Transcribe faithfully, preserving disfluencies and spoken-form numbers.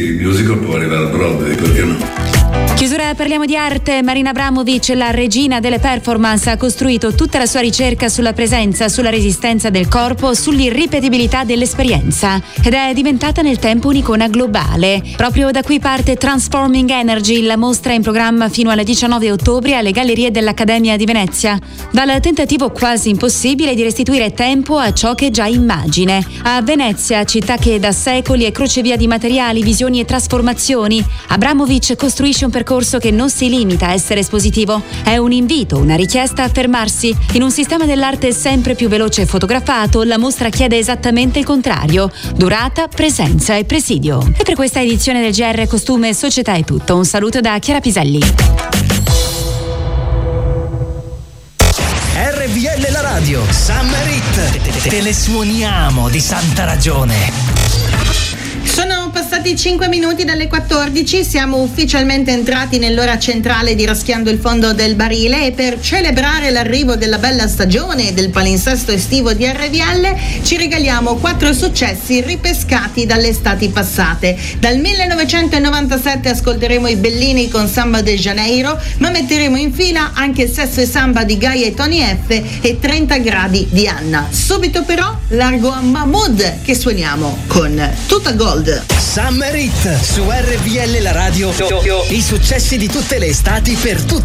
Il musical può arrivare al Broadway, perché no? Chiusura, parliamo di arte. Marina Abramovic, la regina delle performance, ha costruito tutta la sua ricerca sulla presenza, sulla resistenza del corpo, sull'irripetibilità dell'esperienza ed è diventata nel tempo un'icona globale. Proprio da qui parte Transforming Energy, la mostra in programma fino al diciannove ottobre alle Gallerie dell'Accademia di Venezia. Dal tentativo quasi impossibile di restituire tempo a ciò che è già immagine. A Venezia, città che da secoli è crocevia di materiali, visioni e trasformazioni, Abramovic costruisce un percorso che non si limita a essere espositivo. È un invito, una richiesta a fermarsi. In un sistema dell'arte sempre più veloce e fotografato, la mostra chiede esattamente il contrario: durata, presenza e presidio. E per questa edizione del G R Costume Società è tutto. Un saluto da Chiara Piselli. R V L la radio Summer Hit. Te le suoniamo di santa ragione. Sono passati cinque minuti dalle quattordici, siamo ufficialmente entrati nell'ora centrale di Raschiando il fondo del barile e per celebrare l'arrivo della bella stagione e del palinsesto estivo di R V L ci regaliamo quattro successi ripescati dalle estati passate. Dal millenovecentonovantasette ascolteremo i Bellini con Samba de Janeiro, ma metteremo in fila anche Sesso e Samba di Gaia e Tony F e trenta gradi di Anna. Subito però largo a Mahmood che suoniamo con Tutta Gold. Summer Hit su R V L la radio. I successi di tutte le estati per tutti.